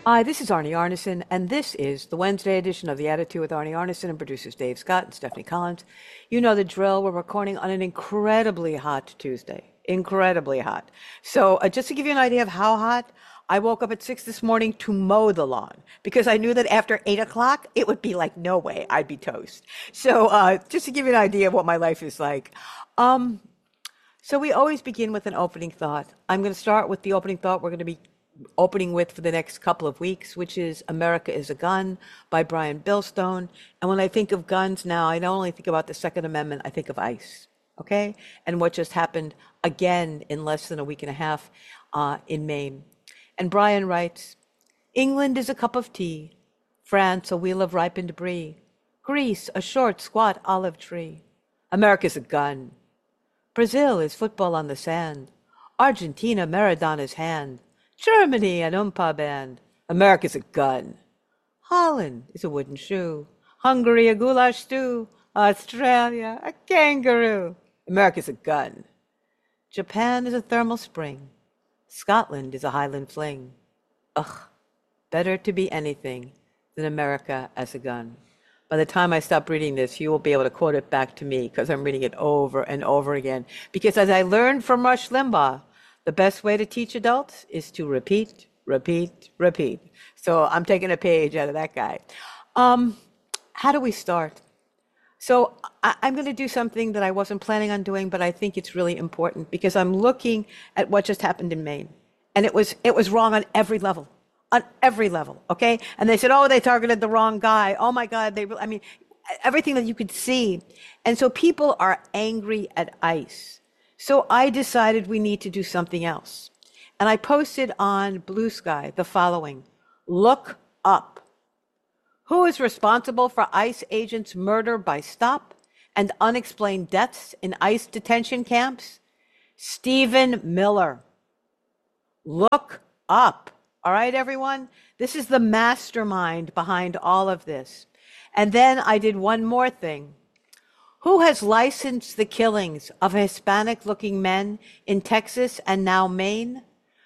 Hi, this is Arnie Arneson, and this is the Wednesday edition of The Attitude with Arnie Arneson and producers Dave Scott and Stephanie Collins. You know the drill. We're recording on an incredibly hot Tuesday. Incredibly hot. So, just to give you an idea of how hot, I woke up at 6 this morning to mow the lawn because I knew that after 8 o'clock, it would be like, no way, I'd be toast. So, just to give you an idea of what my life is like. Um, so, we always begin with an opening thought. I'm going to start with the opening thought we're going to be opening with for the next couple of weeks, which is America is a Gun by Brian Billstone. And when I think of guns now, I don't only think about the Second Amendment, I think of ICE, okay? And what just happened again in less than a week and a half in Maine. And Brian writes, England is a cup of tea, France a wheel of ripened brie, Greece a short, squat olive tree. America's a gun. Brazil is football on the sand, Argentina Maradona's hand, Germany, an umpa band. America's a gun. Holland is a wooden shoe. Hungary, a goulash stew. Australia, a kangaroo. America's a gun. Japan is a thermal spring. Scotland is a Highland fling. Ugh, better to be anything than America as a gun. By the time I stop reading this, you will be able to quote it back to me because I'm reading it over and over again. Because as I learned from Rush Limbaugh, the best way to teach adults is to repeat, repeat, repeat. So I'm taking a page out of that guy. How do we start? So I'm going to do something that I wasn't planning on doing, but I think it's really important because I'm looking at what just happened in Maine, and it was wrong on every level. Okay, and they said, oh, they targeted the wrong guy. Oh my God, I mean, everything that you could see, and so people are angry at ICE. So I decided we need to do something else. And I posted on Blue Sky the following: look up. Who is responsible for ICE agents' murder by stop and unexplained deaths in ICE detention camps? Stephen Miller. Look up. All right, everyone? This is the mastermind behind all of this. And then I did one more thing. Who has licensed the killings of Hispanic-looking men in Texas and now Maine?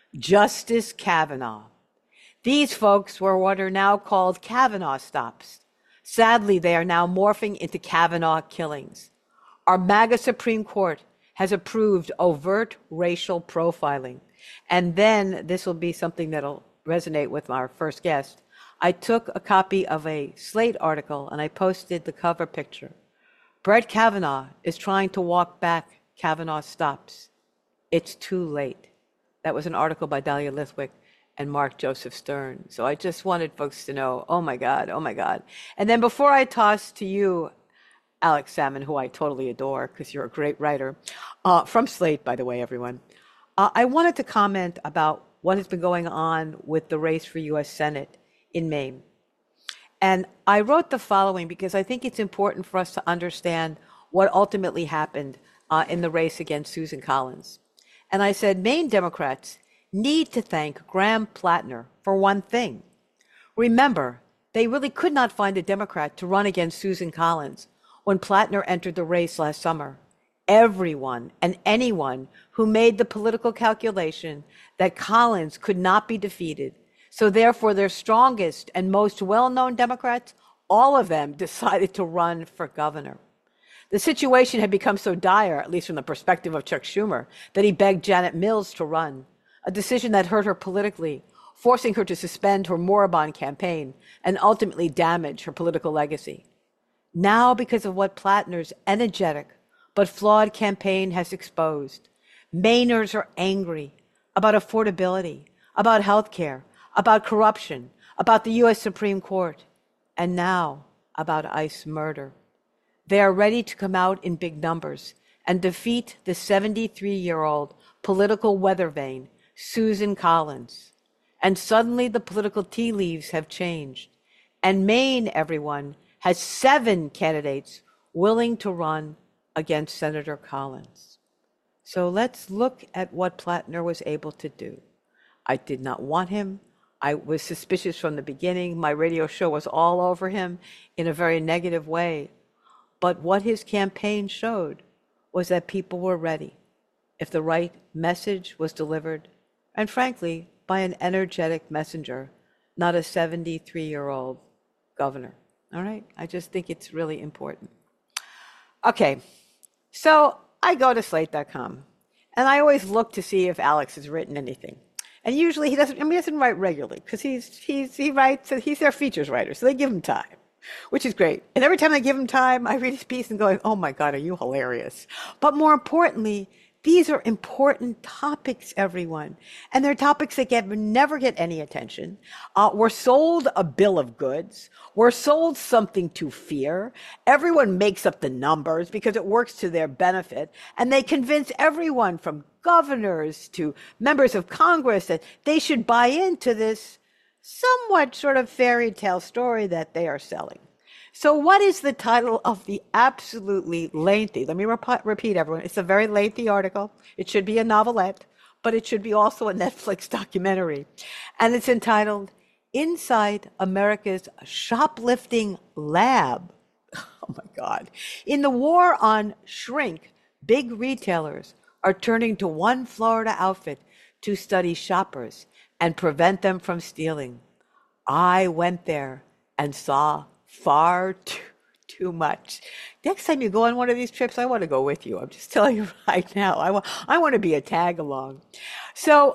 Justice Kavanaugh. These folks were what are now called Kavanaugh stops. Sadly, they are now morphing into Kavanaugh killings. Our MAGA Supreme Court has approved overt racial profiling. And then this will be something that'll resonate with our first guest. I took a copy of a Slate article and I posted the cover picture. Brett Kavanaugh is trying to walk back Kavanaugh stops. It's too late. That was an article by Dahlia Lithwick and Mark Joseph Stern. So I just wanted folks to know, oh my God, oh my God. And then before I toss to you, Alex Salmon, who I totally adore because you're a great writer, from Slate, by the way, everyone, I wanted to comment about what has been going on with the race for U.S. Senate in Maine. And I wrote the following because I think it's important for us to understand what ultimately happened in the race against Susan Collins. And I said, Maine Democrats need to thank Graham Plattner for one thing. Remember, they really could not find a Democrat to run against Susan Collins when Plattner entered the race last summer. Everyone and anyone who made the political calculation that Collins could not be defeated, so therefore their strongest and most well-known Democrats, all of them decided to run for governor. The situation had become so dire, at least from the perspective of Chuck Schumer, that he begged Janet Mills to run, a decision that hurt her politically, forcing her to suspend her moribund campaign and ultimately damage her political legacy. Now, because of what Plattner's energetic but flawed campaign has exposed, Mainers are angry about affordability, about health care, about corruption, about the U.S. Supreme Court, and now about ICE murder. They are ready to come out in big numbers and defeat the 73-year-old political weather vane, Susan Collins. And suddenly the political tea leaves have changed. And Maine, everyone, has 7 candidates willing to run against Senator Collins. So let's look at what Plattner was able to do. I did not want him. I was suspicious from the beginning. My radio show was all over him in a very negative way. But what his campaign showed was that people were ready if the right message was delivered, and frankly, by an energetic messenger, not a 73-year-old governor. All right? I just think it's really important. Okay, so I go to slate.com and I always look to see if Alex has written anything. And usually he doesn't, I mean, he doesn't write regularly because he writes, he's their features writer. So they give him time, which is great. And every time they give him time, I read his piece and going, oh my God, are you hilarious? But more importantly, these are important topics, everyone. And they're topics that never get any attention. We're sold a bill of goods. We're sold something to fear. Everyone makes up the numbers because it works to their benefit. And they convince everyone from governors to members of Congress that they should buy into this somewhat sort of fairy tale story that they are selling. So, what is the title of the absolutely lengthy? Let me repeat, everyone. It's a very lengthy article. It should be a novelette, but it should be also a Netflix documentary. And it's entitled Inside America's Shoplifting Lab. Oh my God. In the war on shrink, big retailers are turning to one Florida outfit to study shoppers and prevent them from stealing. I went there and saw far too much. Next time you go on one of these trips, I want to go with you. I'm just telling you right now. I want to be a tag along. So,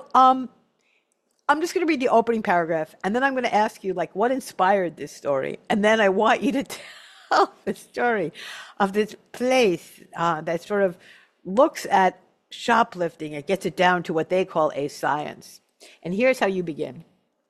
I'm just going to read the opening paragraph, and then I'm going to ask you, like, what inspired this story? And then I want you to tell the story of this place that sort of looks at shoplifting and gets it down to what they call a science. And here's how you begin.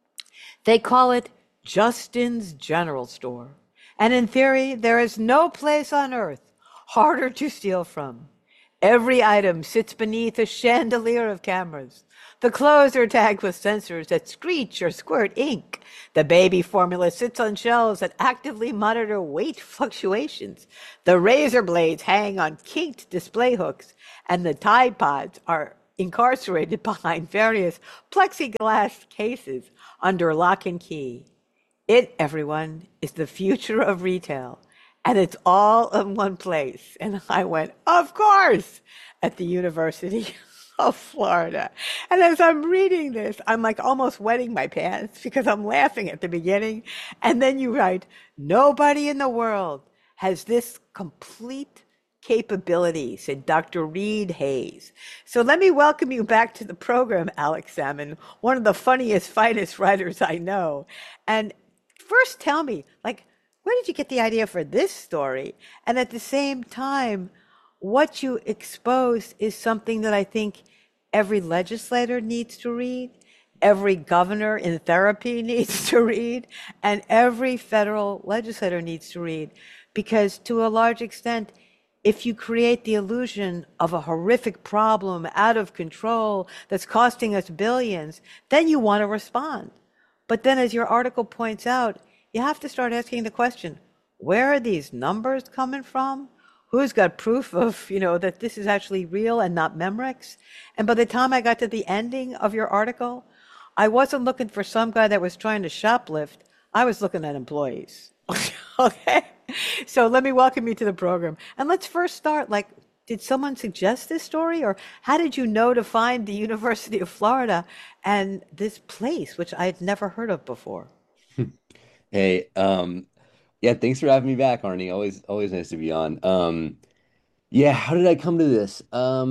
They call it Justin's General Store. And in theory, there is no place on earth harder to steal from. Every item sits beneath a chandelier of cameras. The clothes are tagged with sensors that screech or squirt ink. The baby formula sits on shelves that actively monitor weight fluctuations. The razor blades hang on kinked display hooks, and the Tide Pods are incarcerated behind various plexiglass cases under lock and key. It, everyone, is the future of retail, and it's all in one place. And I went, of course, at the University of Florida. And as I'm reading this, I'm like almost wetting my pants because I'm laughing at the beginning. And then you write, nobody in the world has this complete capability, said Dr. Reed Hayes. So let me welcome you back to the program, Alex Salmon, one of the funniest, finest writers I know. And first tell me, like, where did you get the idea for this story? And at the same time, what you exposed is something that I think every legislator needs to read, every governor in therapy needs to read, and every federal legislator needs to read. Because to a large extent, if you create the illusion of a horrific problem out of control that's costing us billions, then you want to respond. But then, as your article points out, you have to start asking the question, where are these numbers coming from? Who's got proof of, that this is actually real and not Memorex? And by the time I got to the ending of your article, I wasn't looking for some guy that was trying to shoplift. I was looking at employees. Okay? So let me welcome you to the program. And let's first start, like, did someone suggest this story, or how did you know to find the University of Florida and this place, which I had never heard of before? Hey, yeah, thanks for having me back, Arnie. Always nice to be on. Yeah, how did I come to this?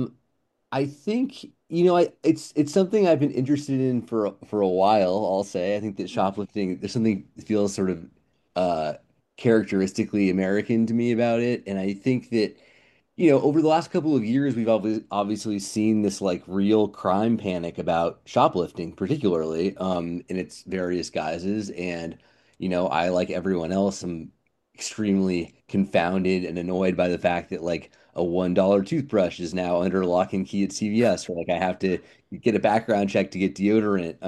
I think, it's something I've been interested in for a while, I'll say. I think that shoplifting, there's something that feels sort of uh characteristically American to me about it. And I think that over the last couple of years, we've obviously seen this like real crime panic about shoplifting, particularly in its various guises. And, I, like everyone else, am extremely confounded and annoyed by the fact that like a $1 toothbrush is now under lock and key at CVS, or like I have to get a background check to get deodorant.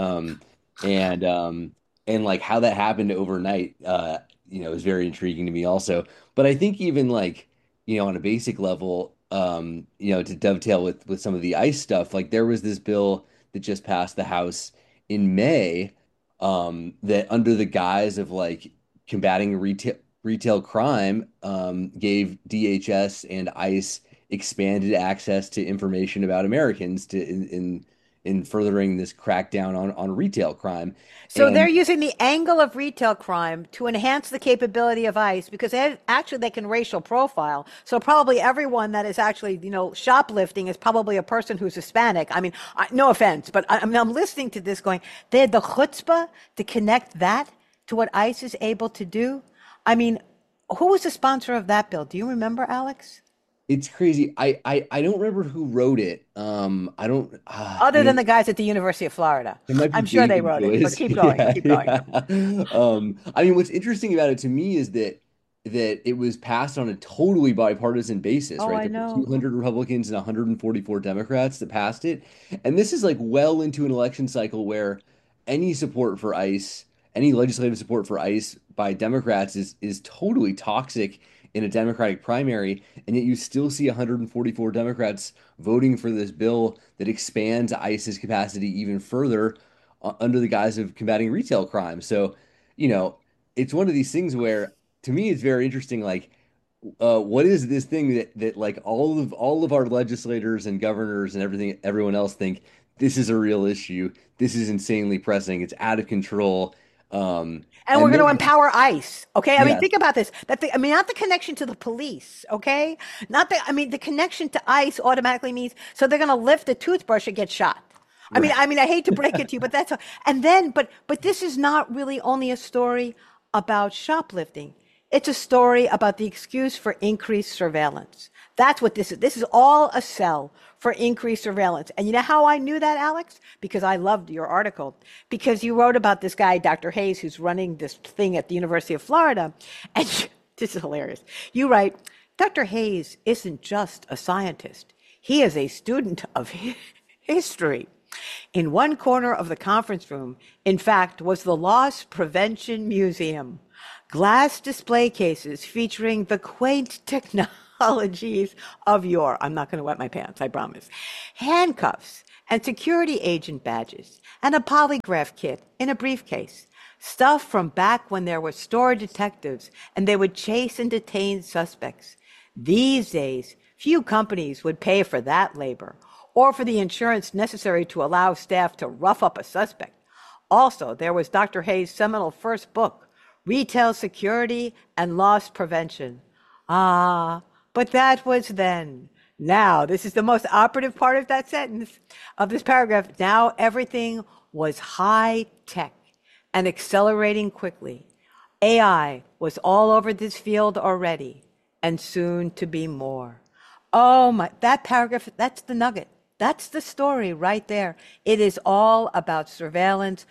And and like how that happened overnight, is very intriguing to me also. But I think even like on a basic level, to dovetail with some of the ICE stuff, like there was this bill that just passed the House in May, that under the guise of like combating retail crime, gave DHS and ICE expanded access to information about Americans to in in furthering this crackdown on retail crime. So they're And using the angle of retail crime to enhance the capability of ICE because actually they can racial profile. So probably everyone that is actually, shoplifting is probably a person who's Hispanic. I mean, no offense, but I'm listening to this going, they had the chutzpah to connect that to what ICE is able to do. I mean, who was the sponsor of that bill? Do you remember, Alex? it's crazy. I don't remember who wrote it. I don't, Other than the guys at the University of Florida. it might be I'm sure they David wrote it, but Joyce. keep going, Yeah, keep going. yeah. I mean, what's interesting about it to me is that it was passed on a totally bipartisan basis, Oh, right? I There were know. 200 Republicans and 144 Democrats that passed it. And this is like well into an election cycle where any support for ICE, any legislative support for ICE by Democrats is totally toxic in a Democratic primary, and yet you still see 144 Democrats voting for this bill that expands ICE's capacity even further under the guise of combating retail crime. So, you know, it's one of these things where to me it's very interesting, like what is this thing that like all of our legislators and governors and everyone else think this is a real issue. This is insanely pressing. It's out of control. And we're And going to then empower ICE. Okay. I mean, yeah, think about this. I mean, not the connection to the police. Okay. Not the, I mean, the connection to ICE automatically means, so they're going to lift a toothbrush and get shot. right. I hate to break it to you, but and then, but this is not really only a story about shoplifting. It's a story about the excuse for increased surveillance. That's what this is. This is all a sell for increased surveillance. And you know how I knew that, Alex? Because I loved your article. Because you wrote about this guy, Dr. Hayes, who's running this thing at the University of Florida. And this is hilarious. You write, Dr. Hayes isn't just a scientist, he is a student of history. In one corner of the conference room, in fact, was the Loss Prevention Museum. Glass display cases featuring the quaint technologies of yore. I'm not going to wet my pants, I promise. Handcuffs and security agent badges and a polygraph kit in a briefcase. Stuff from back when there were store detectives and they would chase and detain suspects. These days, few companies would pay for that labor or for the insurance necessary to allow staff to rough up a suspect. Also, there was Dr. Hayes' seminal first book, Retail Security and Loss Prevention. Ah, but that was then. Now, this is the most operative part of that sentence, of this paragraph. Now everything was high tech and accelerating quickly. AI was all over this field already, and soon to be more. Oh my, that paragraph, that's the nugget. That's the story right there. It is all about surveillance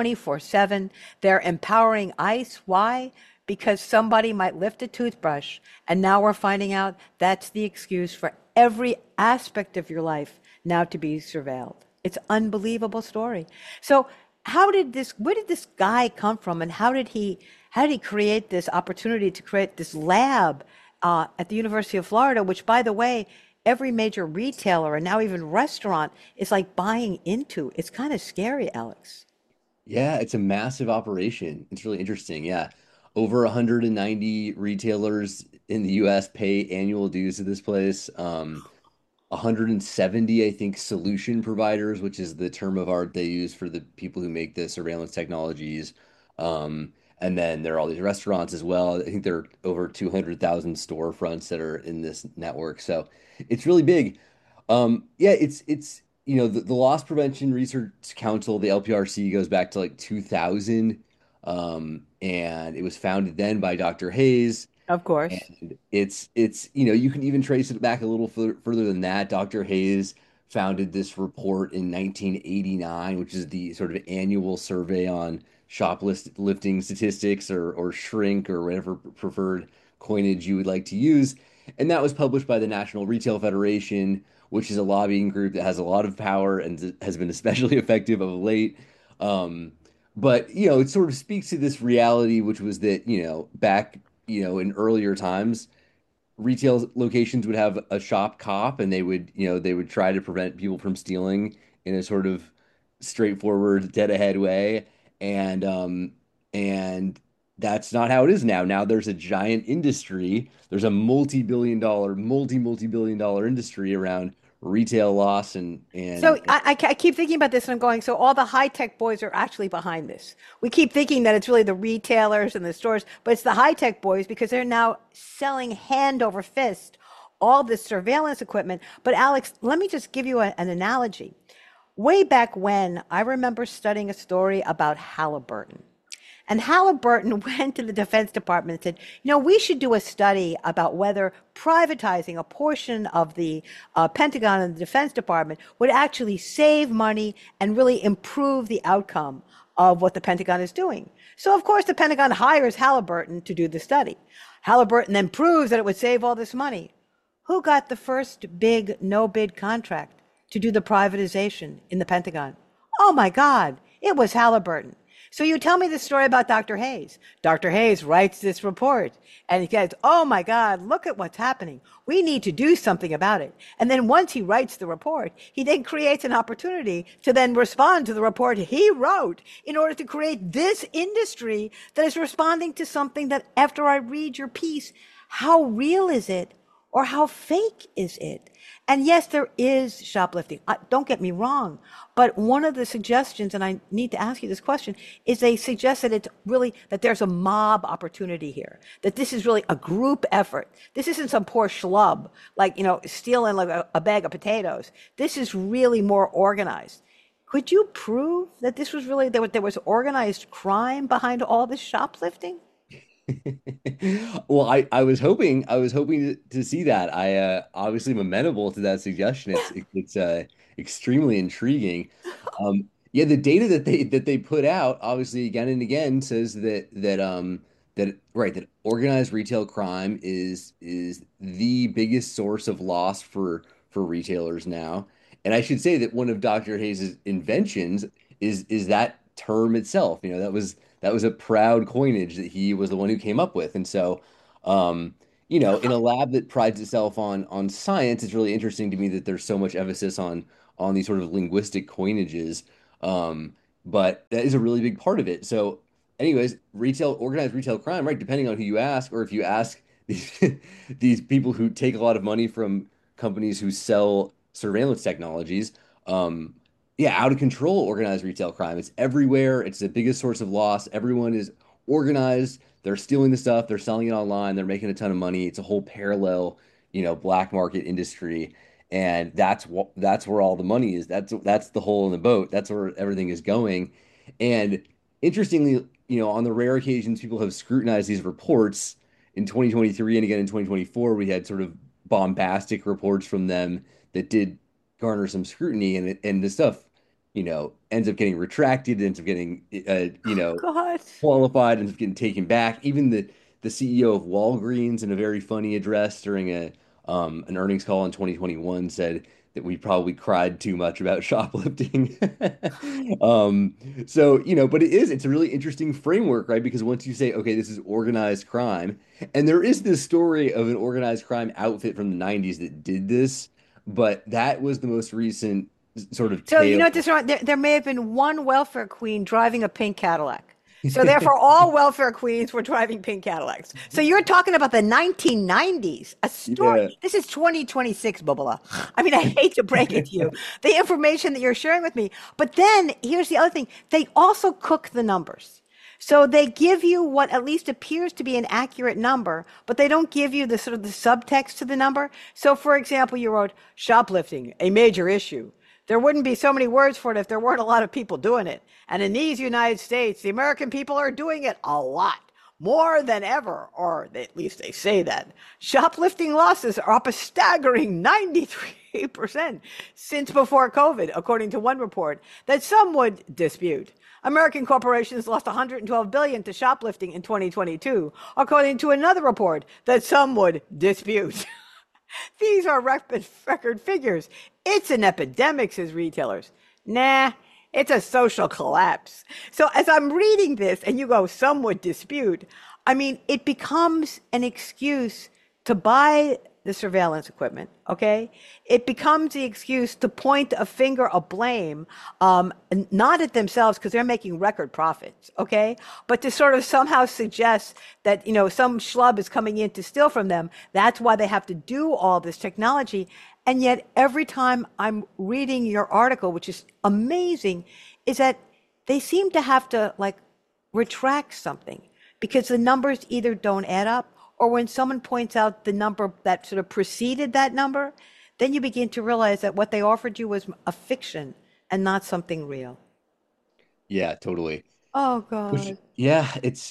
24/7. They're empowering ICE. Why? Because somebody might lift a toothbrush, and now we're finding out that's the excuse for every aspect of your life now to be surveilled. It's an unbelievable story. So, where did this guy come from, and how did he create this opportunity to create this lab at the University of Florida, which, by the way, every major retailer and now even restaurant is like buying into? It's kind of scary, Alex. Yeah, it's a massive operation. It's really interesting. Yeah. Over 190 retailers in the US pay annual dues to this place. 170, I think, solution providers, which is the term of art they use for the people who make the surveillance technologies. And then there are all these restaurants as well. I think there are over 200,000 storefronts that are in this network. So it's really big. Yeah, it's the Loss Prevention Research Council, the LPRC, goes back to like 2000, and it was founded then by Dr. Hayes. Of course. And it's you can even trace it back a little further than that. Dr. Hayes founded this report in 1989, which is the sort of annual survey on shoplifting statistics or shrink or whatever preferred coinage you would like to use. And that was published by the National Retail Federation, which is a lobbying group that has a lot of power and has been especially effective of late. Um, but it sort of speaks to this reality, which was that, back in earlier times, retail locations would have a shop cop and they would try to prevent people from stealing in a sort of straightforward, dead ahead way. And that's not how it is now. Now there's a giant industry. There's a multi-billion dollar industry around retail loss So I keep thinking about this and I'm going, so all the high tech boys are actually behind this. We keep thinking that it's really the retailers and the stores, but it's the high tech boys because they're now selling hand over fist all this surveillance equipment. But Alex, let me just give you an analogy. Way back when, I remember studying a story about Halliburton. And Halliburton went to the Defense Department and said, we should do a study about whether privatizing a portion of the Pentagon and the Defense Department would actually save money and really improve the outcome of what the Pentagon is doing. So, of course, the Pentagon hires Halliburton to do the study. Halliburton then proves that it would save all this money. Who got the first big no bid contract to do the privatization in the Pentagon? Oh my God, it was Halliburton. So you tell me the story about Dr. Hayes. Dr. Hayes writes this report and he says, oh my God, look at what's happening. We need to do something about it. And then once he writes the report, he then creates an opportunity to then respond to the report he wrote in order to create this industry that is responding to something that after I read your piece, how real is it or how fake is it? And yes, there is shoplifting. Don't get me wrong. But one of the suggestions, and I need to ask you this question, is they suggest that it's really that there's a mob opportunity here, that this is really a group effort. This isn't some poor schlub, like, stealing like a bag of potatoes. This is really more organized. Could you prove that this was really, there was organized crime behind all this shoplifting? Well, I was hoping to see that. I obviously am amenable to that suggestion. It's extremely intriguing. Yeah, the data that they put out, obviously again and again, says that organized retail crime is the biggest source of loss for retailers now. And I should say that one of Dr. Hayes's inventions is that term itself. That was a proud coinage that he was the one who came up with. And so, in a lab that prides itself on science, it's really interesting to me that there's so much emphasis on these sort of linguistic coinages. Um, but that is a really big part of it. So, anyways, organized retail crime, right? Depending on who you ask, or if you ask these these people who take a lot of money from companies who sell surveillance technologies, um, yeah, out of control organized retail crime. It's everywhere. It's the biggest source of loss. Everyone is organized. They're stealing the stuff. They're selling it online. They're making a ton of money. It's a whole parallel, black market industry. And that's where all the money is. That's the hole in the boat. That's where everything is going. And interestingly, on the rare occasions people have scrutinized these reports in 2023 and again in 2024, we had sort of bombastic reports from them that did garner some scrutiny, and the stuff ends up getting retracted, ends up getting, God. qualified, ends up getting taken back. Even the CEO of Walgreens, in a very funny address during an earnings call in 2021, said that we probably cried too much about shoplifting. So, but it's a really interesting framework, right? Because once you say, okay, this is organized crime, and there is this story of an organized crime outfit from the 90s that did this, but that was the most recent sort of So you tale. know what this there may have been one welfare queen driving a pink Cadillac. So therefore, all welfare queens were driving pink Cadillacs. So you're talking about the 1990s, a story. Yeah. This is 2026, Bubala. I mean, I hate to break it to you, the information that you're sharing with me. But then here's the other thing. They also cook the numbers. So they give you what at least appears to be an accurate number, but they don't give you the sort of the subtext to the number. So for example, you wrote shoplifting, a major issue. There wouldn't be so many words for it if there weren't a lot of people doing it. And in these United States, the American people are doing it a lot, more than ever, or at least they say that. Shoplifting losses are up a staggering 93% since before COVID, according to one report that some would dispute. American corporations lost 112 billion to shoplifting in 2022, according to another report that some would dispute. These are record figures. It's an epidemic, says retailers. Nah, it's a social collapse. So as I'm reading this and you go, some would dispute, I mean, it becomes an excuse to buy the surveillance equipment, okay? It becomes the excuse to point a finger of blame, not at themselves because they're making record profits, okay? But to sort of somehow suggest that, some schlub is coming in to steal from them. That's why they have to do all this technology. And yet every time I'm reading your article, which is amazing, is that they seem to have to like retract something because the numbers either don't add up, or when someone points out the number that sort of preceded that number, then you begin to realize that what they offered you was a fiction and not something real. Yeah, totally. Oh Which, God. yeah, it's,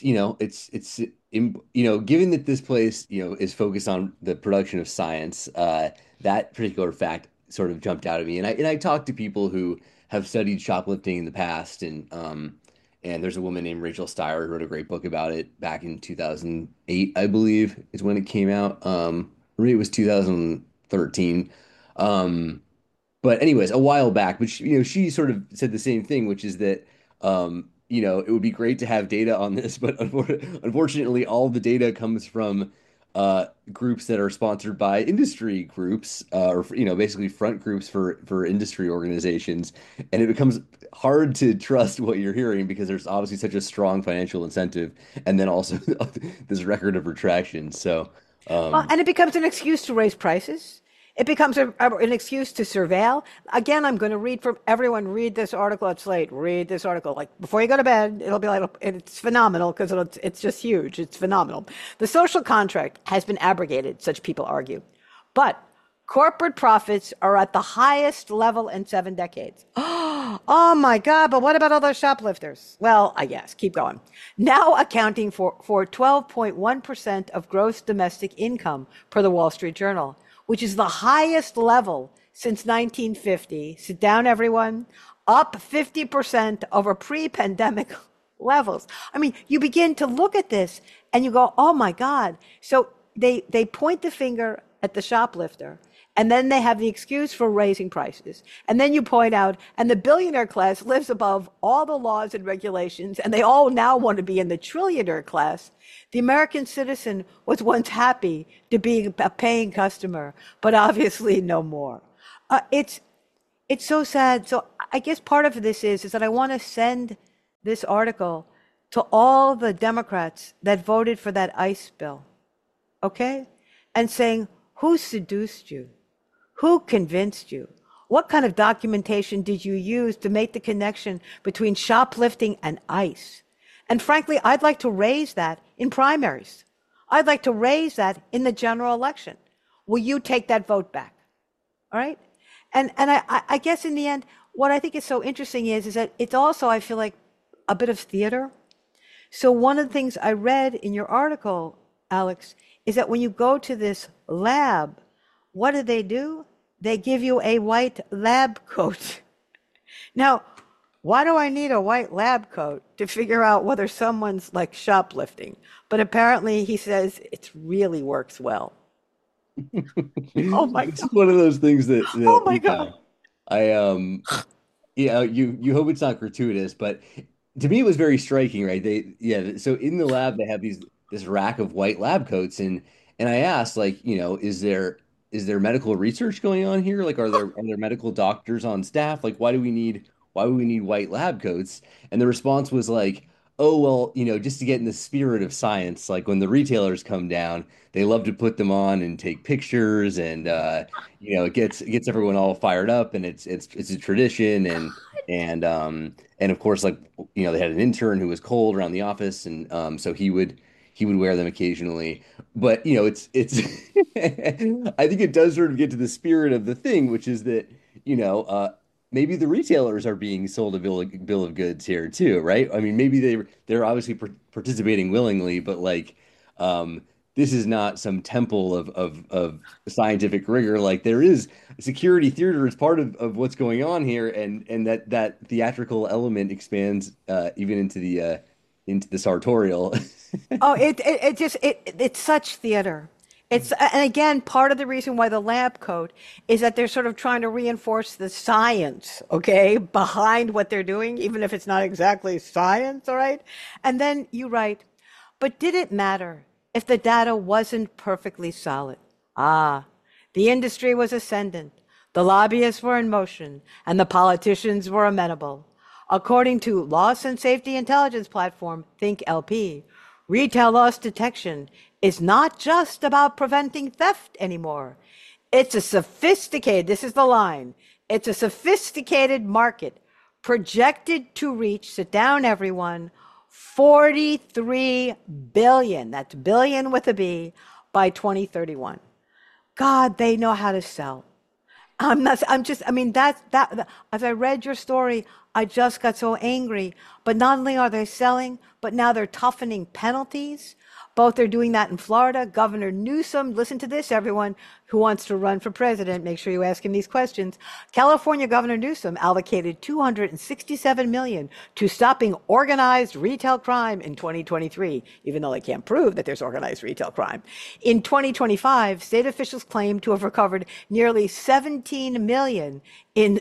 given that this place, is focused on the production of science, that particular fact sort of jumped out at me. And I talked to people who have studied shoplifting in the past, and there's a woman named Rachel Steyer who wrote a great book about it back in 2008, I believe, is when it came out. Or maybe it was 2013. Um, but anyways, a while back, but she sort of said the same thing, which is that it would be great to have data on this, but unfortunately, all the data comes from groups that are sponsored by industry groups, or basically front groups for industry organizations, and it becomes hard to trust what you're hearing because there's obviously such a strong financial incentive, and then also this record of retraction. So, Well, um, and it becomes an excuse to raise prices. It becomes an excuse to surveil. Again, I'm going to read from everyone. Read this article at Slate. Read this article. Like before you go to bed, it'll be like, it's phenomenal because it's just huge. It's phenomenal. The social contract has been abrogated, such people argue. But corporate profits are at the highest level in 7 decades. Oh my God, but what about all those shoplifters? Well, I guess, keep going. Now accounting for 12.1% of gross domestic income per the Wall Street Journal, which is the highest level since 1950. Sit down, everyone. Up 50% over pre-pandemic levels. I mean, you begin to look at this and you go, oh my God. So they point the finger at the shoplifter, and then they have the excuse for raising prices. And then you point out, and the billionaire class lives above all the laws and regulations, and they all now want to be in the trillionaire class. The American citizen was once happy to be a paying customer, but obviously no more. It's so sad. So I guess part of this is that I want to send this article to all the Democrats that voted for that ICE bill, okay? And saying, who seduced you? Who convinced you? What kind of documentation did you use to make the connection between shoplifting and ICE? And frankly, I'd like to raise that in primaries. I'd like to raise that in the general election. Will you take that vote back? All right? And I guess in the end, what I think is so interesting is that it's also, I feel like, a bit of theater. So one of the things I read in your article, Alex, is that when you go to this lab, what do? They give you a white lab coat. Now, why do I need a white lab coat to figure out whether someone's like shoplifting? But apparently he says it really works well. Oh my it's God. just one of those things Oh that my God. I you hope it's not gratuitous, but to me it was very striking, right? So in the lab they have this rack of white lab coats, and I asked, like, is there medical research going on here? Like, are there medical doctors on staff? Like, why do we need white lab coats? And the response was like, oh well, just to get in the spirit of science, like when the retailers come down, they love to put them on and take pictures, and it gets everyone all fired up, and it's a tradition, and of course, like, they had an intern who was cold around the office, and so he would wear them occasionally. But it's I think it does sort of get to the spirit of the thing, which is that maybe the retailers are being sold a bill of goods here too, right? I mean, maybe they're obviously participating willingly, but like, um, this is not some temple of scientific rigor. Like, there is security theater as part of what's going on here, and that theatrical element expands even into the sartorial. Oh, it's such theater. And again, part of the reason why the lab coat is that they're sort of trying to reinforce the science, okay, behind what they're doing, even if it's not exactly science, all right? And then you write, but did it matter if the data wasn't perfectly solid? Ah, the industry was ascendant, the lobbyists were in motion, and the politicians were amenable. According to Loss and Safety Intelligence Platform, Think LP, retail loss detection is not just about preventing theft anymore. It's a sophisticated, this is the line, it's a sophisticated market projected to reach, sit down everyone, 43 billion, that's billion with a B, by 2031. God, they know how to sell. I'm not, I'm just, I mean, as I read your story, I just got so angry. But not only are they selling, but now they're toughening penalties. Both are doing that in Florida. Governor Newsom, listen to this, everyone who wants to run for president. Make sure you ask him these questions. California Governor Newsom allocated $267 million to stopping organized retail crime in 2023, even though they can't prove that there's organized retail crime. In 2025, state officials claim to have recovered nearly 17 million in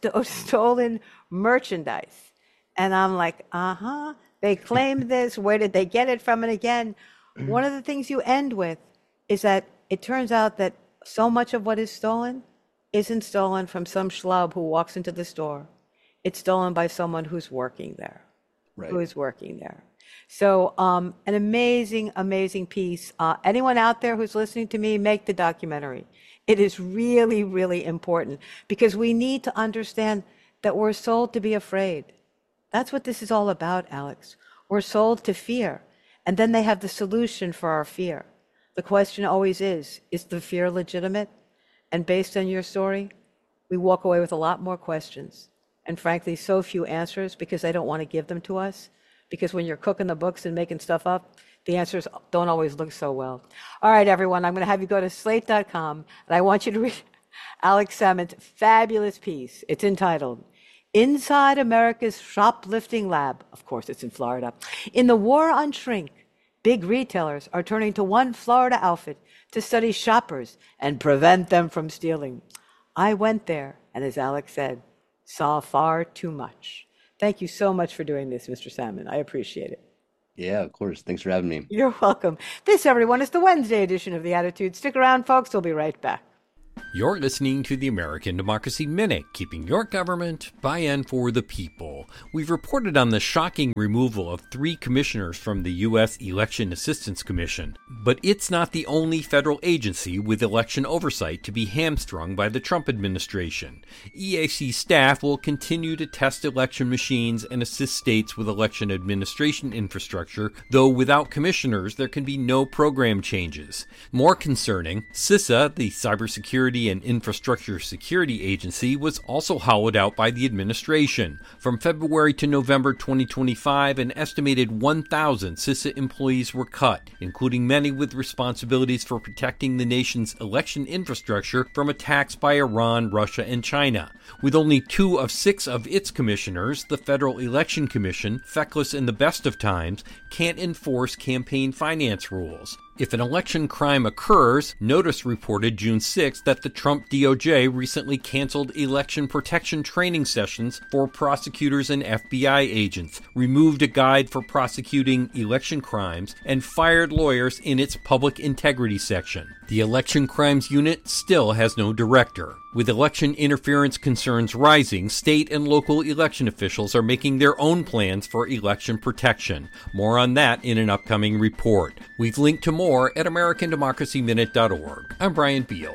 stolen merchandise. And I'm like, they claim this. Where did they get it from? And again, one of the things you end with is that it turns out that so much of what is stolen isn't stolen from some schlub who walks into the store. It's stolen by someone who's working there, who Right. is working there. So an amazing, amazing piece. Anyone out there who's listening to me, make the documentary. It is really, really important because we need to understand that we're sold to be afraid. That's what this is all about, Alex. We're sold to fear. And then they have the solution for our fear. The question always is the fear legitimate? And based on your story, we walk away with a lot more questions. And frankly, so few answers because they don't want to give them to us. Because when you're cooking the books and making stuff up, the answers don't always look so well. All right, everyone, I'm going to have you go to slate.com and I want you to read Alex Salmond's fabulous piece. It's entitled Inside America's Shoplifting Lab. Of course, it's in Florida. In the war on shrink, big retailers are turning to one Florida outfit to study shoppers and prevent them from stealing. I went there, and as Alex said, saw far too much. Thank you so much for doing this, Mr. Salmon. I appreciate it. Yeah, of course. Thanks for having me. You're welcome. This, everyone, is the Wednesday edition of The Attitude. Stick around, folks. We'll be right back. You're listening to the American Democracy Minute, keeping your government by and for the people. We've reported on the shocking removal of 3 commissioners from the U.S. Election Assistance Commission. But it's not the only federal agency with election oversight to be hamstrung by the Trump administration. EAC staff will continue to test election machines and assist states with election administration infrastructure, though without commissioners, there can be no program changes. More concerning, CISA, the Cybersecurity and Infrastructure Security Agency, was also hollowed out by the administration. From February to November 2025, an estimated 1,000 CISA employees were cut, including many with responsibilities for protecting the nation's election infrastructure from attacks by Iran, Russia, and China. With only 2 of 6 of its commissioners, the Federal Election Commission, feckless in the best of times, can't enforce campaign finance rules. If an election crime occurs, Notice reported June 6 that the Trump DOJ recently canceled election protection training sessions for prosecutors and FBI agents, removed a guide for prosecuting election crimes, and fired lawyers in its public integrity section. The Election Crimes Unit still has no director. With election interference concerns rising, state and local election officials are making their own plans for election protection. More on that in an upcoming report. We've linked to more at AmericanDemocracyMinute.org. I'm Brian Beal.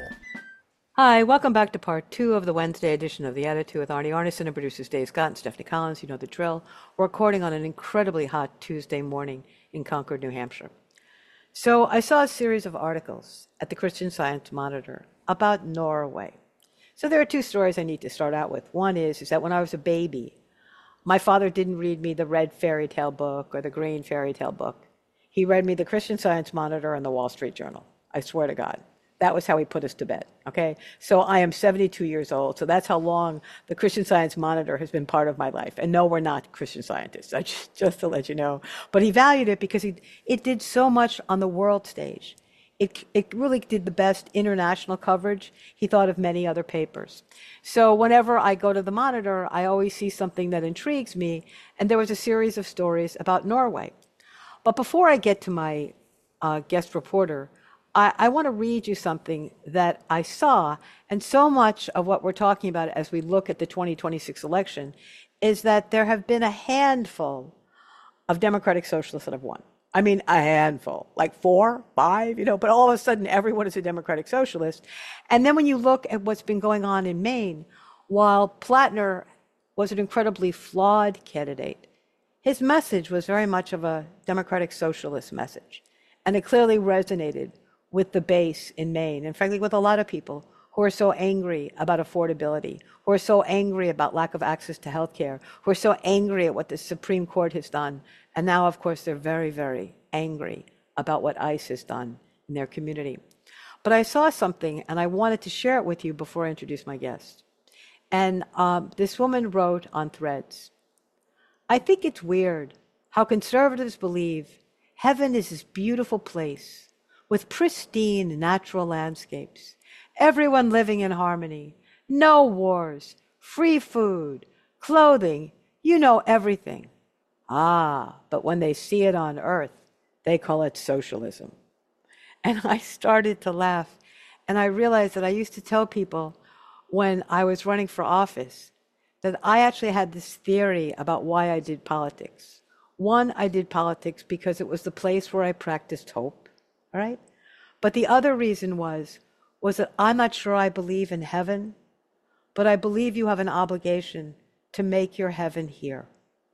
Hi, welcome back to part 2 of the Wednesday edition of The Attitude with Arnie Arnesen and producers Dave Scott and Stephanie Collins. You know the drill. We're recording on an incredibly hot Tuesday morning in Concord, New Hampshire. So I saw a series of articles at the Christian Science Monitor about Norway. So there are 2 stories I need to start out with. One is that when I was a baby, my father didn't read me the red fairy tale book or the green fairy tale book. He read me the Christian Science Monitor and the Wall Street Journal. I swear to God. That was how he put us to bed, okay? So I am 72 years old, so that's how long the Christian Science Monitor has been part of my life. And no, we're not Christian scientists, just to let you know. But he valued it because it did so much on the world stage. It really did the best international coverage. He thought of many other papers. So whenever I go to the Monitor, I always see something that intrigues me, and there was a series of stories about Norway. But before I get to my guest reporter, I want to read you something that I saw, and so much of what we're talking about as we look at the 2026 election is that there have been a handful of Democratic Socialists that have won. I mean, a handful, like four, five, but all of a sudden everyone is a democratic socialist. And then when you look at what's been going on in Maine, while Plattner was an incredibly flawed candidate, his message was very much of a democratic socialist message. And it clearly resonated with the base in Maine, and frankly, with a lot of people who are so angry about affordability, who are so angry about lack of access to healthcare, who are so angry at what the Supreme Court has done. And now, of course, they're very, very angry about what ICE has done in their community. But I saw something, and I wanted to share it with you before I introduce my guest. And this woman wrote on Threads, "I think it's weird how conservatives believe heaven is this beautiful place with pristine natural landscapes, everyone living in harmony, no wars, free food, clothing, everything. But when they see it on earth, they call it socialism." And I started to laugh. And I realized that I used to tell people when I was running for office that I actually had this theory about why I did politics. One, I did politics because it was the place where I practiced hope, all right? But the other reason was that I'm not sure I believe in heaven, but I believe you have an obligation to make your heaven here,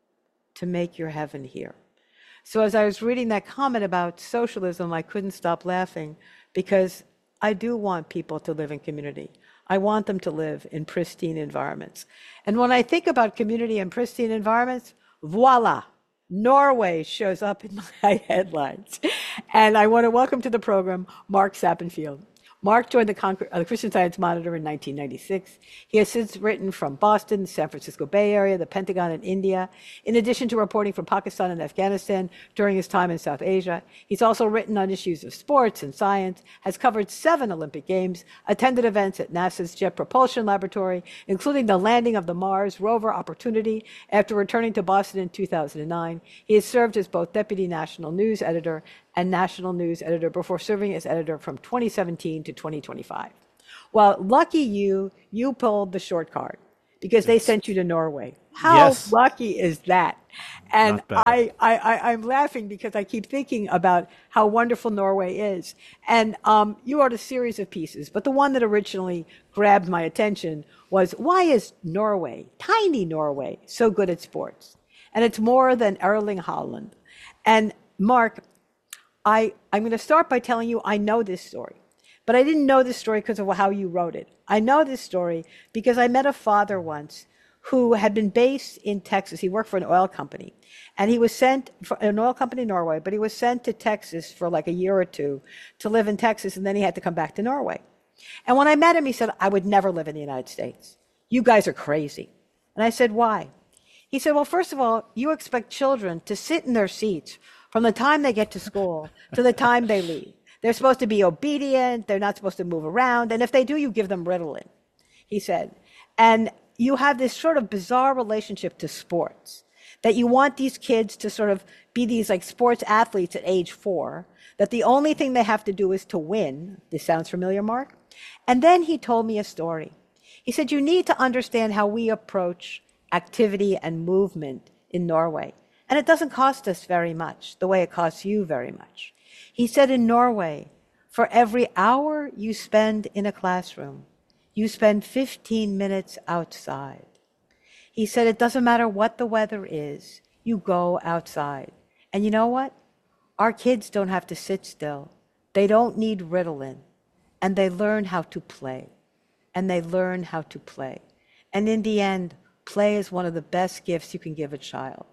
to make your heaven here. So as I was reading that comment about socialism, I couldn't stop laughing because I do want people to live in community. I want them to live in pristine environments. And when I think about community and pristine environments, voila, Norway shows up in my headlines. And I want to welcome to the program Mark Sappenfield. Mark joined the Christian Science Monitor in 1996. He has since written from Boston, the San Francisco Bay Area, the Pentagon, and India, in addition to reporting from Pakistan and Afghanistan during his time in South Asia. He's also written on issues of sports and science, has covered 7 Olympic Games, attended events at NASA's Jet Propulsion Laboratory, including the landing of the Mars rover Opportunity after returning to Boston in 2009. He has served as both Deputy National News Editor and National News Editor before serving as editor from 2017 to 2025. Well, lucky you pulled the short card because they sent you to Norway. How lucky is that? And I'm laughing because I keep thinking about how wonderful Norway is. And you wrote a series of pieces, but the one that originally grabbed my attention was, why is Norway, tiny Norway, so good at sports? And it's more than Erling Haaland. And Mark, I'm going to start by telling you I know this story, but I didn't know this story because of how you wrote it. I know this story because I met a father once who had been based in Texas. He worked for an oil company, and he was sent for an oil company in Norway, but he was sent to Texas for like a year or two to live in Texas, and then he had to come back to Norway. And when I met him, he said, "I would never live in the United States. You guys are crazy." And I said, "Why?" He said, "Well, first of all, you expect children to sit in their seats from the time they get to school to the time they leave. They're supposed to be obedient. They're not supposed to move around. And if they do, you give them Ritalin," he said. "And you have this sort of bizarre relationship to sports, that you want these kids to sort of be these like sports athletes at age 4, that the only thing they have to do is to win." This sounds familiar, Mark? And then he told me a story. He said, "You need to understand how we approach activity and movement in Norway. And it doesn't cost us very much, the way it costs you very much." He said, "In Norway, for every hour you spend in a classroom, you spend 15 minutes outside." He said, "It doesn't matter what the weather is, you go outside. And you know what? Our kids don't have to sit still. They don't need Ritalin. And they learn how to play. And they learn how to play. And in the end, play is one of the best gifts you can give a child."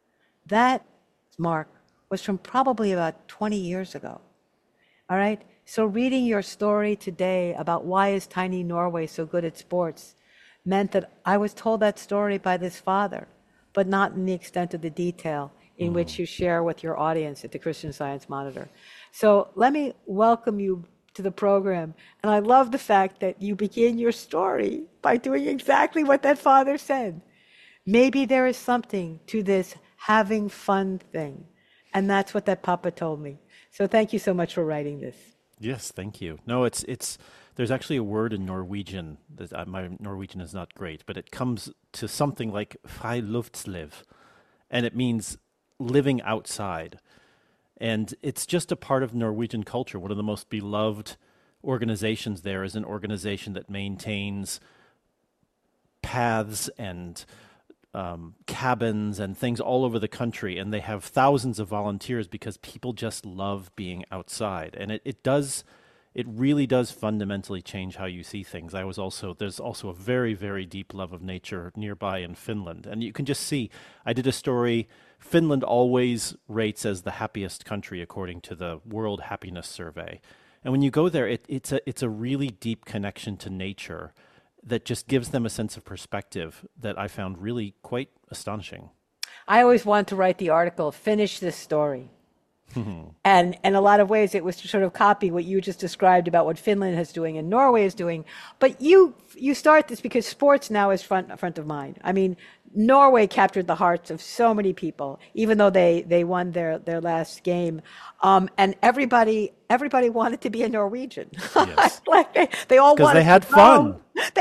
That, Mark, was from probably about 20 years ago. All right? So reading your story today about why is tiny Norway so good at sports meant that I was told that story by this father, but not in the extent of the detail in which you share with your audience at the Christian Science Monitor. So let me welcome you to the program. And I love the fact that you begin your story by doing exactly what that father said. Maybe there is something to this having fun thing. And that's what that papa told me. So thank you so much for writing this. Yes, thank you. No, it's there's actually a word in Norwegian that my Norwegian is not great, but it comes to something like friluftsliv, and it means living outside. And it's just a part of Norwegian culture. One of the most beloved organizations there is an organization that maintains paths and cabins and things all over the country, and they have thousands of volunteers because people just love being outside, and it really does fundamentally change how you see things. There's also a very, very deep love of nature nearby in Finland, and you can just see. I did a story. Finland always rates as the happiest country according to the World Happiness Survey, and when you go there, it's a really deep connection to nature that just gives them a sense of perspective that I found really quite astonishing. I always wanted to write the article, Finish This Story. And in a lot of ways, it was to sort of copy what you just described about what Finland is doing and Norway is doing. But you start this because sports now is front of mind. I mean, Norway captured the hearts of so many people, even though they won their last game, and everybody wanted to be a Norwegian. Yes. Like they all wanted. Because they had to fun.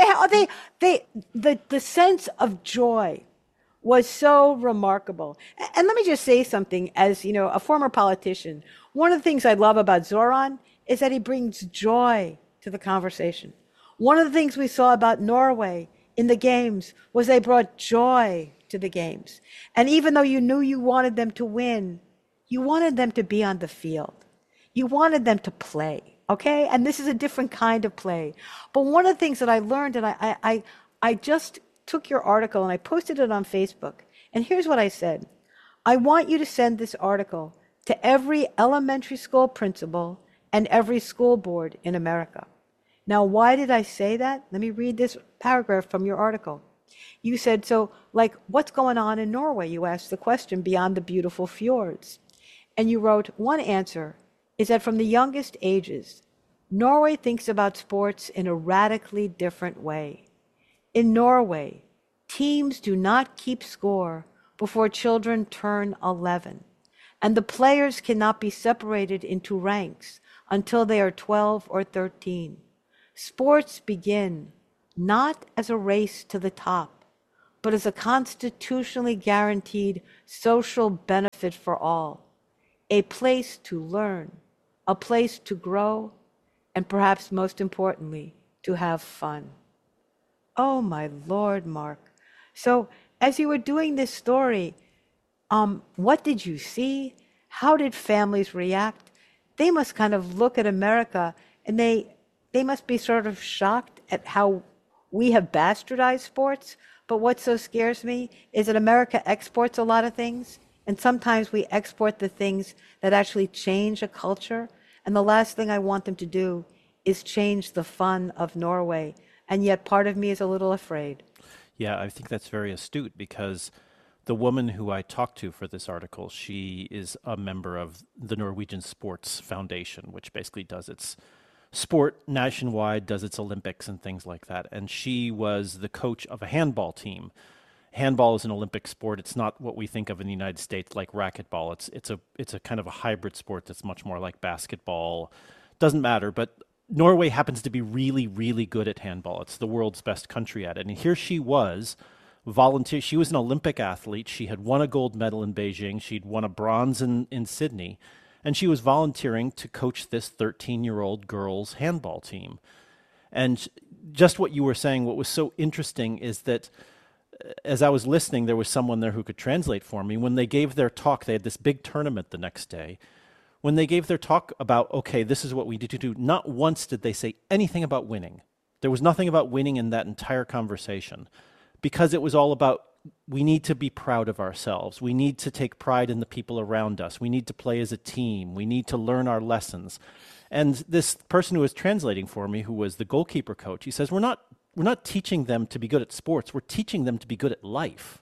The sense of joy was so remarkable. And let me just say something, as you know, a former politician, one of the things I love about Zoran is that he brings joy to the conversation. One of the things we saw about Norway in the games was they brought joy to the games. And even though you knew you wanted them to win, you wanted them to be on the field. You wanted them to play, okay? And this is a different kind of play. But one of the things that I learned, and I just took your article and I posted it on Facebook. And here's what I said. I want you to send this article to every elementary school principal and every school board in America. Now, why did I say that? Let me read this paragraph from your article. You said, so, like, what's going on in Norway? You asked the question beyond the beautiful fjords. And you wrote, one answer is that from the youngest ages, Norway thinks about sports in a radically different way. In Norway, teams do not keep score before children turn 11, and the players cannot be separated into ranks until they are 12 or 13. Sports begin not as a race to the top, but as a constitutionally guaranteed social benefit for all, a place to learn, a place to grow, and perhaps most importantly, to have fun. Oh my Lord, Mark. So as you were doing this story, what did you see? How did families react? They must kind of look at America and they must be sort of shocked at how we have bastardized sports. But what so scares me is that America exports a lot of things, and sometimes we export the things that actually change a culture. And the last thing I want them to do is change the fun of Norway. And yet part of me is a little afraid. Yeah, I think that's very astute because the woman who I talked to for this article, she is a member of the Norwegian Sports Foundation, which basically does its sport nationwide, does its Olympics and things like that. And she was the coach of a handball team. Handball is an Olympic sport. It's not what we think of in the United States like racquetball. It's a kind of a hybrid sport that's much more like basketball. Doesn't matter, but Norway happens to be really, really good at handball. It's the world's best country at it. And here she was, volunteer. She was an Olympic athlete. She had won a gold medal in Beijing. She'd won a bronze in Sydney. And she was volunteering to coach this 13-year-old girls' handball team. And just what you were saying, what was so interesting is that as I was listening, there was someone there who could translate for me. When they gave their talk, they had this big tournament the next day. When they gave their talk about, okay, this is what we need to do, not once did they say anything about winning. There was nothing about winning in that entire conversation because it was all about we need to be proud of ourselves. We need to take pride in the people around us. We need to play as a team. We need to learn our lessons. And this person who was translating for me, who was the goalkeeper coach, he says, we're not teaching them to be good at sports. We're teaching them to be good at life.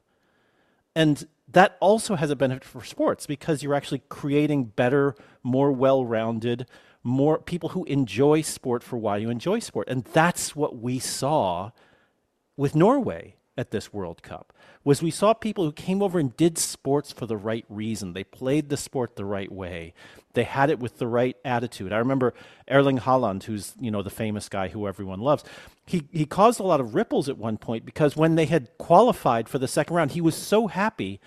And that also has a benefit for sports because you're actually creating better, more well-rounded, more people who enjoy sport for why you enjoy sport. And that's what we saw with Norway at this World Cup, was we saw people who came over and did sports for the right reason. They played the sport the right way. They had it with the right attitude. I remember Erling Haaland, who's, the famous guy who everyone loves. He caused a lot of ripples at one point because when they had qualified for the second round, he was so happy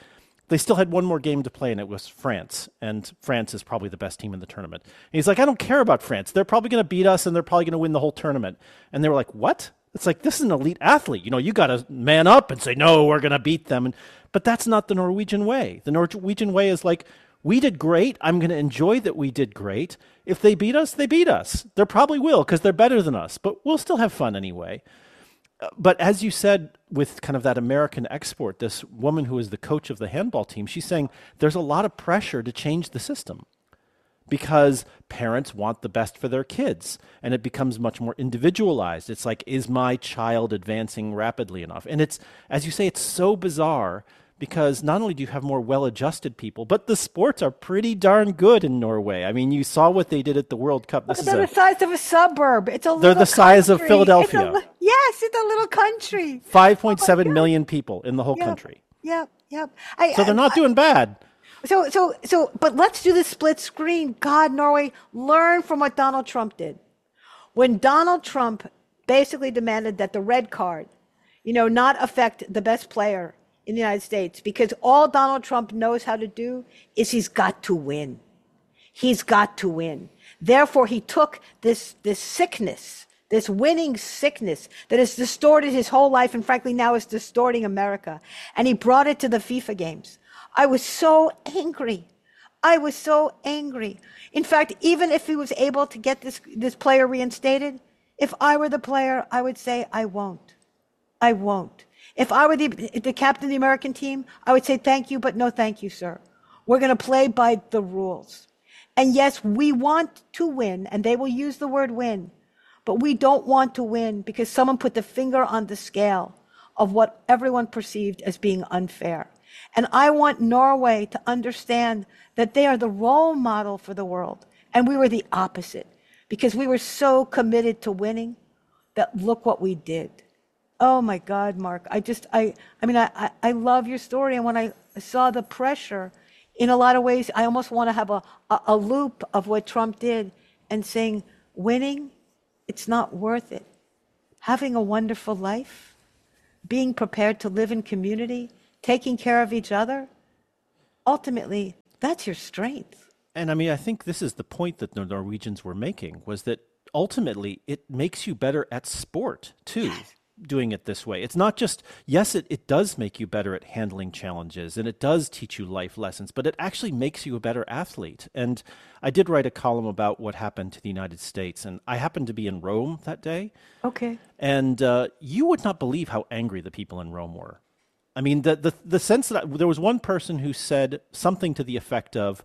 They still had one more game to play, and it was France. And France is probably the best team in the tournament. And he's like, I don't care about France. They're probably going to beat us, and they're probably going to win the whole tournament. And they were like, what? It's like, this is an elite athlete. You got to man up and say, no, we're going to beat them. But that's not the Norwegian way. The Norwegian way is like, we did great. I'm going to enjoy that we did great. If they beat us, they beat us. They probably will because they're better than us, but we'll still have fun anyway. But as you said, with kind of that American export, this woman who is the coach of the handball team, she's saying there's a lot of pressure to change the system because parents want the best for their kids, and it becomes much more individualized. It's like, is my child advancing rapidly enough? And it's, as you say, it's so bizarre because not only do you have more well-adjusted people, but the sports are pretty darn good in Norway. I mean, you saw what they did at the World Cup. They're the size of a suburb. It's a little They're the size of Philadelphia. Yes, it's a little country. 5.7 million people in the whole country. Yep. So they're not doing bad. But let's do the split screen. God, Norway, learn from what Donald Trump did. When Donald Trump basically demanded that the red card, not affect the best player in the United States, because all Donald Trump knows how to do is he's got to win. He's got to win. Therefore, he took this sickness, this winning sickness that has distorted his whole life and frankly now is distorting America, and he brought it to the FIFA games. I was so angry. In fact, even if he was able to get this player reinstated, if I were the player, I would say, I won't. If I were the captain of the American team, I would say, thank you, but no thank you, sir. We're going to play by the rules. And yes, we want to win, and they will use the word win, but we don't want to win because someone put the finger on the scale of what everyone perceived as being unfair. And I want Norway to understand that they are the role model for the world, and we were the opposite because we were so committed to winning that look what we did. Oh my God, Mark, I love your story. And when I saw the pressure, in a lot of ways, I almost want to have a loop of what Trump did and saying, winning, it's not worth it. Having a wonderful life, being prepared to live in community, taking care of each other, ultimately, that's your strength. And I think this is the point that the Norwegians were making, was that ultimately it makes you better at sport too. Doing it this way. It's not just, yes, it does make you better at handling challenges and it does teach you life lessons, but it actually makes you a better athlete. And I did write a column about what happened to the United States, and I happened to be in Rome that day. Okay. And you would not believe how angry the people in Rome were. I mean, the sense that there was one person who said something to the effect of,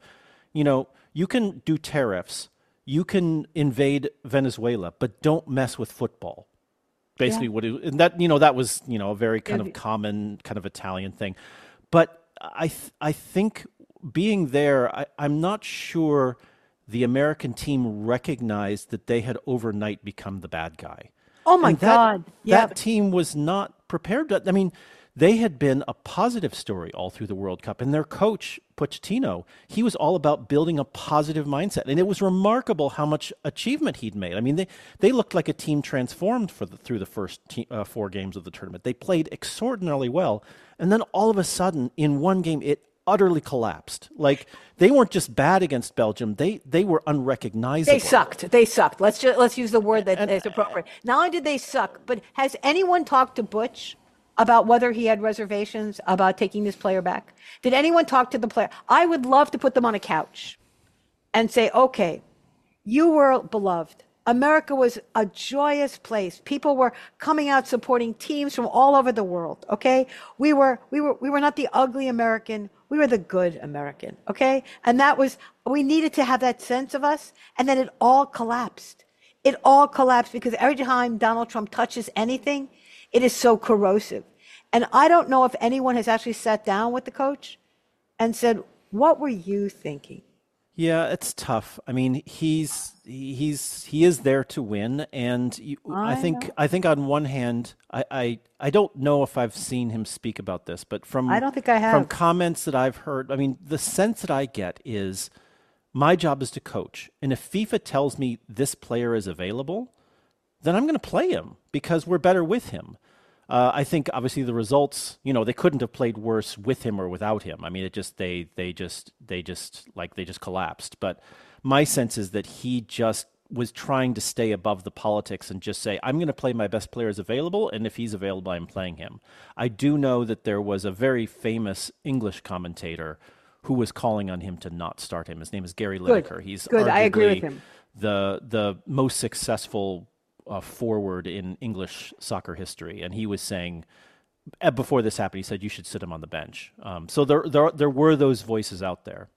you can do tariffs, you can invade Venezuela, but don't mess with football. Basically, and that was a very kind of common kind of Italian thing, but I think being there, I'm not sure the American team recognized that they had overnight become the bad guy. Oh my God! That team was not prepared. They had been a positive story all through the World Cup, and their coach, Pochettino, he was all about building a positive mindset, and it was remarkable how much achievement he'd made. They looked like a team transformed through the first 4 games of the tournament. They played extraordinarily well, and then all of a sudden, in one game, it utterly collapsed. Like, they weren't just bad against Belgium; they were unrecognizable. They sucked. Let's use the word that is appropriate. Not only did they suck, but has anyone talked to Butch about whether he had reservations about taking this player back? Did anyone talk to the player? I would love to put them on a couch and say, okay, you were beloved. America was a joyous place. People were coming out supporting teams from all over the world, okay? We were not the ugly American. We were the good American, okay? And we needed to have that sense of us, and then it all collapsed. It all collapsed because every time Donald Trump touches anything, it is so corrosive. And I don't know if anyone has actually sat down with the coach and said, what were you thinking? Yeah, it's tough. He is there to win. And I think on one hand, I don't know if I've seen him speak about this, but I don't think I have. From comments that I've heard, the sense that I get is my job is to coach. And if FIFA tells me this player is available, then I'm going to play him because we're better with him. I think obviously the results, they couldn't have played worse with him or without him. I mean, it just they just collapsed. But my sense is that he just was trying to stay above the politics and just say, I'm going to play my best players available, and if he's available, I'm playing him. I do know that there was a very famous English commentator who was calling on him to not start him. His name is Gary Lineker. He's Good. I agree with arguably him. the most successful forward in English soccer history, and he was saying before this happened, he said you should sit him on the bench. So there were those voices out there.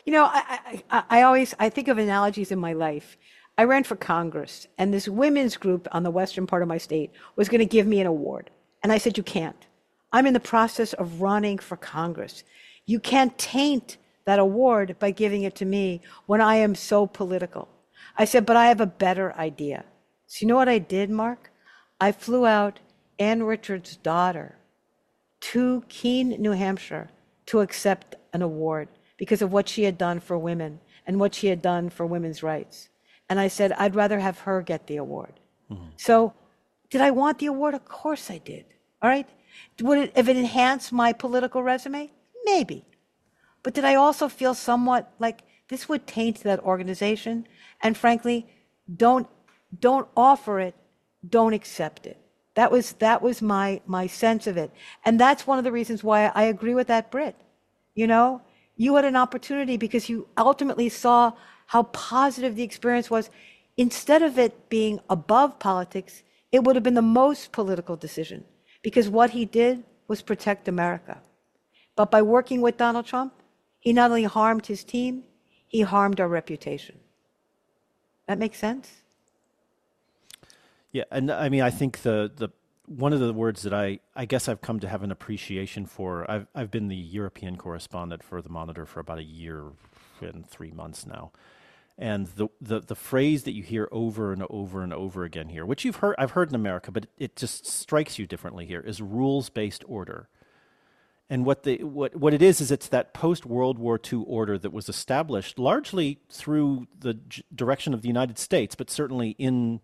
I think of analogies in my life. I ran for Congress, and this women's group on the western part of my state was going to give me an award, and I said, you can't. I'm in the process of running for Congress. You can't taint that award by giving it to me when I am so political. I said, but I have a better idea. So you know what I did, Mark? I flew out Ann Richards' daughter to Keene, New Hampshire to accept an award because of what she had done for women and what she had done for women's rights. And I said, I'd rather have her get the award. Mm-hmm. So did I want the award? Of course I did. All right. Would it, if it enhanced my political resume? Maybe. But did I also feel somewhat like this would taint that organization? And frankly, don't offer it, don't accept it. That was my sense of it. And that's one of the reasons why I agree with that Brit. You had an opportunity because you ultimately saw how positive the experience was. Instead of it being above politics, it would have been the most political decision because what he did was protect America. But by working with Donald Trump, he not only harmed his team, he harmed our reputation. That makes sense? Yeah, and I mean, I think the one of the words that I guess I've come to have an appreciation for, I've been the European correspondent for the Monitor for about a year and 3 months now. And the phrase that you hear over and over and over again here, which I've heard in America, but it just strikes you differently here, is rules-based order. And what it is it's that post-World War II order that was established largely through the direction of the United States, but certainly in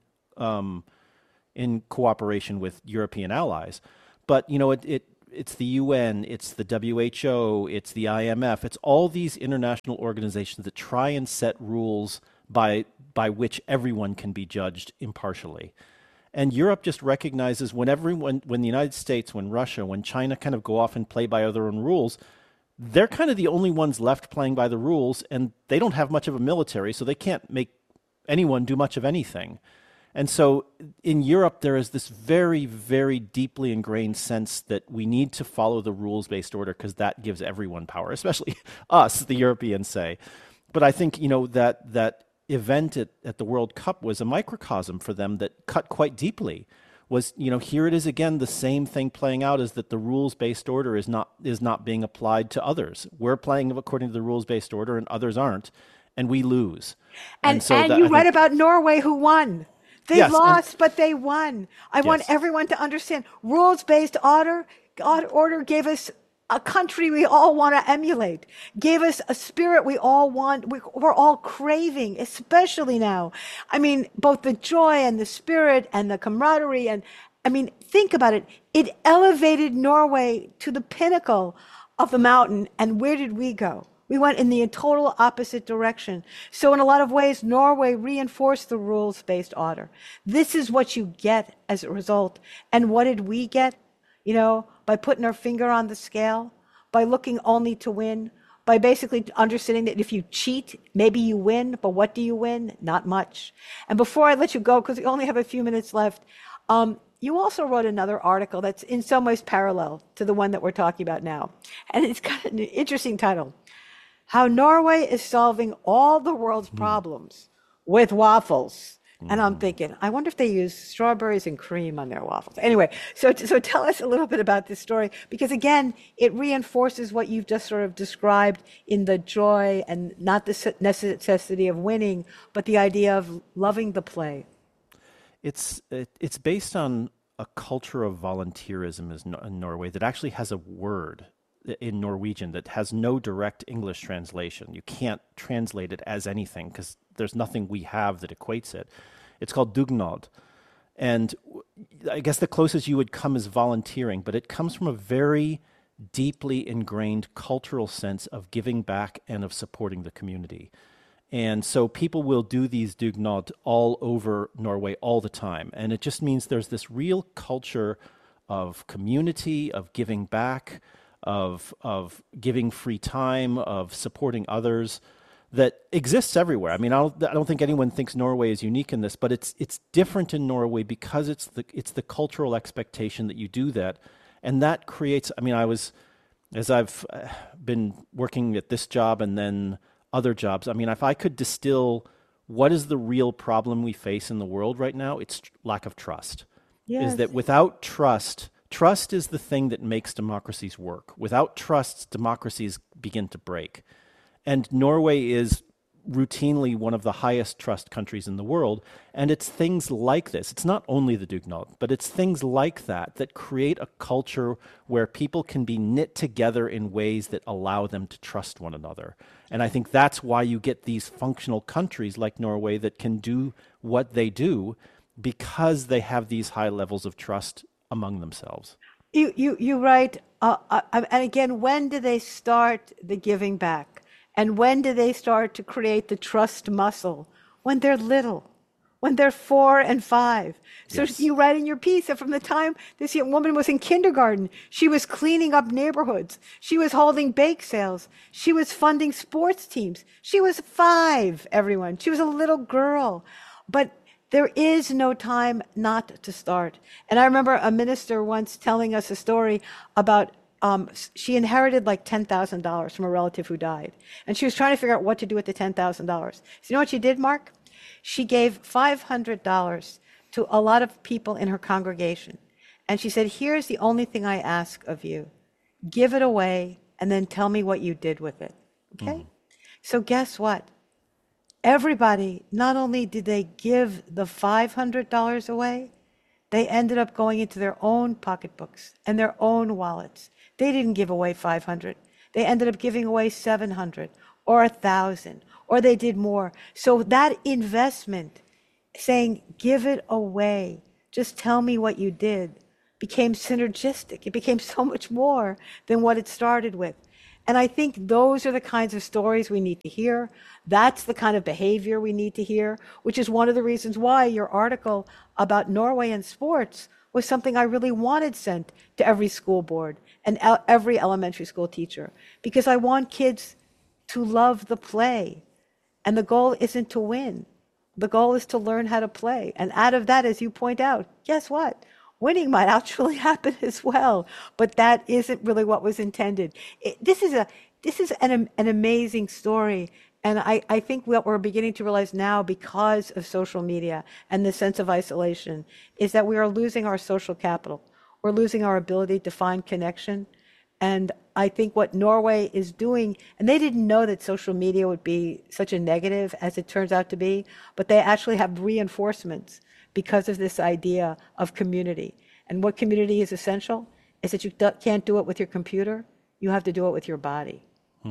cooperation with European allies. But it's the UN, it's the WHO, it's the IMF, it's all these international organizations that try and set rules by which everyone can be judged impartially. And Europe just recognizes when the United States, when Russia, when China kind of go off and play by their own rules, they're kind of the only ones left playing by the rules, and they don't have much of a military, so they can't make anyone do much of anything. And so in Europe, there is this very, very deeply ingrained sense that we need to follow the rules-based order because that gives everyone power, especially us, the Europeans say. But I think, that event at the World Cup was a microcosm for them that cut quite deeply. Was, here it is again, the same thing playing out is that the rules-based order is not being applied to others. We're playing according to the rules-based order and others aren't, and we lose. And you read about Norway who won. They lost, but they won. I want everyone to understand rules-based order gave us a country we all want to emulate, gave us a spirit we all want, we're all craving, especially now. I mean, both the joy and the spirit and the camaraderie. And I mean, think about it. It elevated Norway to the pinnacle of the mountain. And where did we go? We went in the total opposite direction. So in a lot of ways, Norway reinforced the rules-based order. This is what you get as a result. And what did we get? By putting our finger on the scale, by looking only to win, by basically understanding that if you cheat, maybe you win, but what do you win? Not much. And before I let you go, because we only have a few minutes left, you also wrote another article that's in some ways parallel to the one that we're talking about now. And it's got an interesting title. How Norway is solving all the world's problems with waffles. And I'm thinking, I wonder if they use strawberries and cream on their waffles. Anyway, so tell us a little bit about this story, because again, it reinforces what you've just sort of described in the joy and not the necessity of winning, but the idea of loving the play. It's based on a culture of volunteerism in Norway that actually has a word in Norwegian that has no direct English translation. You can't translate it as anything because there's nothing we have that equates it. It's called dugnad. And I guess the closest you would come is volunteering, but it comes from a very deeply ingrained cultural sense of giving back and of supporting the community. And so people will do these dugnad all over Norway all the time. And it just means there's this real culture of community, of giving back, of giving free time, of supporting others that exists everywhere. I mean, I don't think anyone thinks Norway is unique in this, but it's different in Norway because it's the cultural expectation that you do that. And that creates, I mean, as I've been working at this job and then other jobs, I mean, if I could distill what is the real problem we face in the world right now, it's lack of trust. Yes. Is that without trust, trust is the thing that makes democracies work. Without trust, democracies begin to break. And Norway is routinely one of the highest trust countries in the world. And it's things like this. It's not only the dugnad, but it's things like that that create a culture where people can be knit together in ways that allow them to trust one another. And I think that's why you get these functional countries like Norway that can do what they do, because they have these high levels of trust among themselves. You write, and again, when do they start the giving back? And when do they start to create the trust muscle? When they're little, when they're 4 and 5. So Yes. you write in your piece that from the time this young woman was in kindergarten, she was cleaning up neighborhoods. She was holding bake sales. She was funding sports teams. She was 5, everyone. She was a little girl. But there is no time not to start. And I remember a minister once telling us a story about she inherited like $10,000 from a relative who died. And she was trying to figure out what to do with the $10,000. So you know what she did, Mark? She gave $500 to a lot of people in her congregation. And she said, here's the only thing I ask of you. Give it away and then tell me what you did with it. Okay? So guess what? Everybody, not only did they give the $500 away, they ended up going into their own pocketbooks and their own wallets. They didn't give away 500. They ended up giving away 700 or 1,000, or they did more. So that investment, saying, give it away, just tell me what you did, became synergistic. It became so much more than what it started with. And I think those are the kinds of stories we need to hear. That's the kind of behavior we need to hear, which is one of the reasons why your article about Norway and sports was something I really wanted sent to every school board and every elementary school teacher, because I want kids to love the play. And the goal isn't to win. The goal is to learn how to play. And out of that, as you point out, guess what? Winning might actually happen as well, but that isn't really what was intended. This is an amazing story. And I think what we're beginning to realize now, because of social media and the sense of isolation, is that we are losing our social capital. We're losing our ability to find connection. And I think what Norway is doing, and they didn't know that social media would be such a negative as it turns out to be, but they actually have reinforcements because of this idea of community. And what community is essential is that you can't do it with your computer. You have to do it with your body.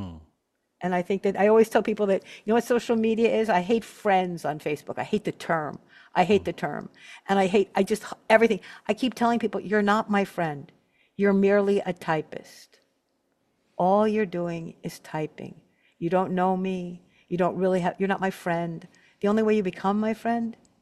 And I think that I always tell people that, you know what social media is? I hate friends on Facebook. I hate the term. I hate the term. And I just, everything. I keep telling people, you're not my friend. You're merely a typist. All you're doing is typing. You don't know me. You don't really have, you're not my friend. The only way you become my friend